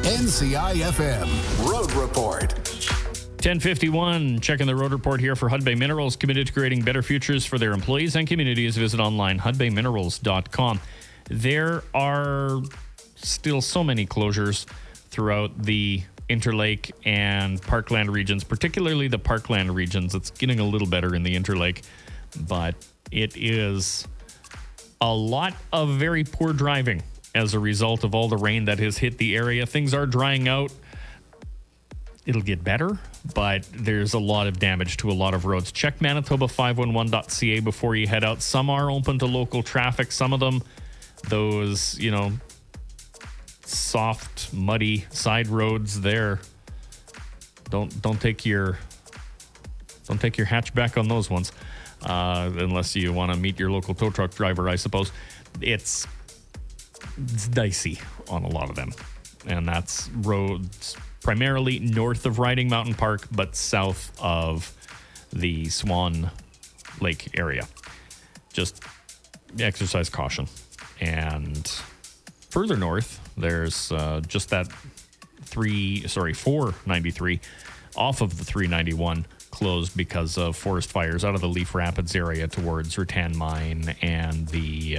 NCIFM Road Report. 10:51, checking the road report here for Hudbay Minerals, committed to creating better futures for their employees and communities. Visit online, hudbayminerals.com. There are still so many closures throughout the Interlake and Parkland regions, particularly the Parkland regions. It's getting a little better in the Interlake, but it is a lot of very poor driving as a result of all the rain that has hit the area. Things are drying out. It'll get better, but there's a lot of damage to a lot of roads. Check Manitoba511.ca before you head out. Some are open to local traffic. Some of them, those, soft, muddy side roads there. Don't take your hatchback on those ones, unless you want to meet your local tow truck driver, I suppose. It's dicey on a lot of them, and that's roads primarily north of Riding Mountain Park, but south of the Swan Lake area. Just exercise caution. And further north, there's just that 493 off of the 391 closed because of forest fires out of the Leaf Rapids area towards Rattan Mine and the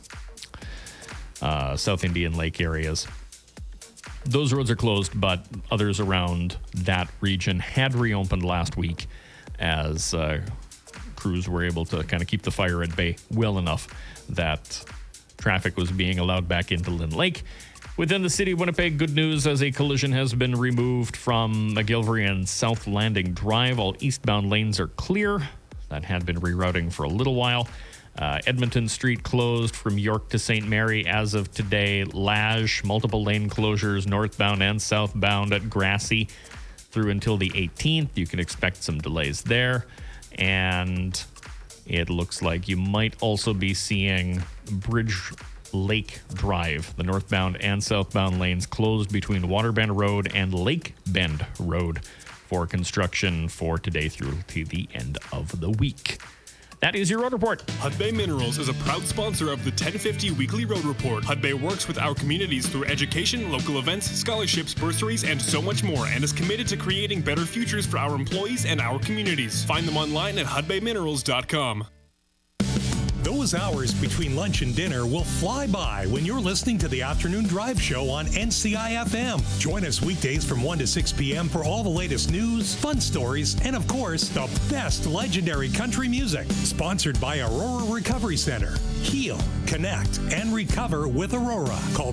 South Indian Lake areas. Those roads are closed, but others around that region had reopened last week as crews were able to kind of keep the fire at bay well enough that traffic was being allowed back into Lynn Lake. Within the city of Winnipeg, good news as a collision has been removed from McGillivray and South Landing Drive. All eastbound lanes are clear. That had been rerouting for a little while. Edmonton Street closed from York to St. Mary as of today. Lage, multiple lane closures northbound and southbound at Grassy through until the 18th. You can expect some delays there. And it looks like you might also be seeing Bridge Lake Drive, the northbound and southbound lanes closed between Waterbend Road and Lake Bend Road for construction for today through to the end of the week. That is your road report. Hudbay Minerals is a proud sponsor of the 1050 Weekly Road Report. Hudbay works with our communities through education, local events, scholarships, bursaries, and so much more, and is committed to creating better futures for our employees and our communities. Find them online at hudbayminerals.com. Those hours between lunch and dinner will fly by when you're listening to the Afternoon Drive Show on NCIFM. Join us weekdays from 1 to 6 p.m. for all the latest news, fun stories, and of course, the best legendary country music. Sponsored by Aurora Recovery Center. Heal, connect, and recover with Aurora. Call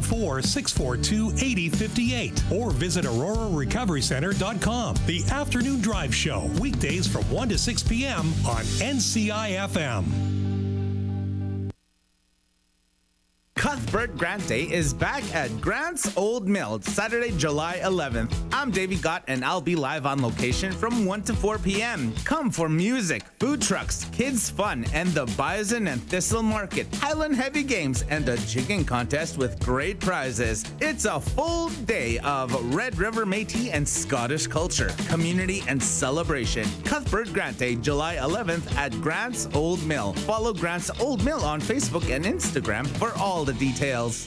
204-642-8058 or visit aurorarecoverycenter.com. The Afternoon Drive Show, weekdays from 1 to 6 p.m. on NCIFM. Cuthbert Grant Day is back at Grant's Old Mill, Saturday, July 11th. I'm Davey Gott, and I'll be live on location from 1 to 4 p.m. Come for music, food trucks, kids fun, and the Bison and Thistle Market, Highland Heavy Games, and a jigging contest with great prizes. It's a full day of Red River Métis and Scottish culture, community, and celebration. Cuthbert Grant Day, July 11th at Grant's Old Mill. Follow Grant's Old Mill on Facebook and Instagram for all the details.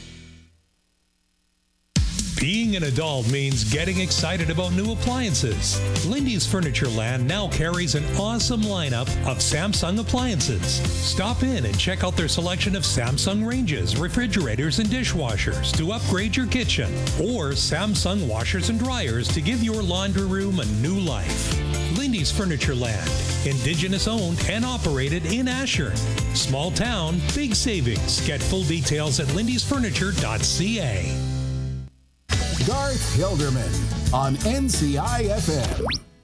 Being an adult means getting excited about new appliances. Lindy's Furniture Land now carries an awesome lineup of Samsung appliances. Stop in and check out their selection of Samsung ranges, refrigerators, and dishwashers to upgrade your kitchen, or Samsung washers and dryers to give your laundry room a new life. Lindy's Furniture Land, Indigenous owned and operated in Ashern. Small town, big savings. Get full details at lindysfurniture.ca. Garth Hilderman on NCIFM.